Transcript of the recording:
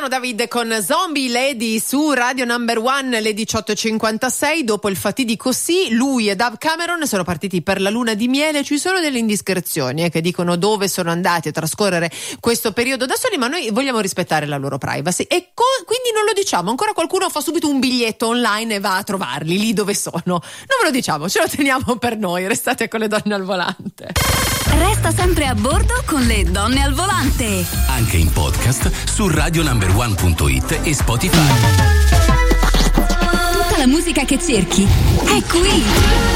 Gaetano David con Zombie Lady su Radio Number One, le 18.56. Dopo il fatidico sì, lui e Dave Cameron sono partiti per la luna di miele. Ci sono delle indiscrezioni che dicono dove sono andati a trascorrere questo periodo da soli, ma noi vogliamo rispettare la loro privacy e quindi non lo diciamo. Ancora qualcuno fa subito un biglietto online e va a trovarli lì dove sono. Non ve lo diciamo, ce lo teniamo per noi. Restate con le donne al volante. Resta sempre a bordo con le donne al volante. Anche in podcast su radionumber1.it e Spotify. Tutta la musica che cerchi è qui.